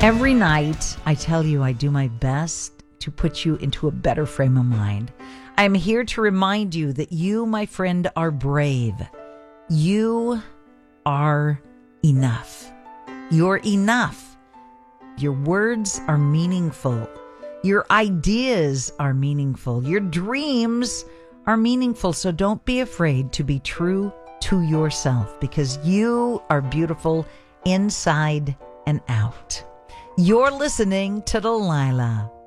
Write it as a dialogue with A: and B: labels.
A: Every night, I tell you, I do my best to put you into a better frame of mind. I'm here to remind you that you, my friend, are brave. You are enough. You're enough. Your words are meaningful. Your ideas are meaningful. Your dreams are meaningful. So don't be afraid to be true to yourself, because you are beautiful inside and out. You're listening to Delilah.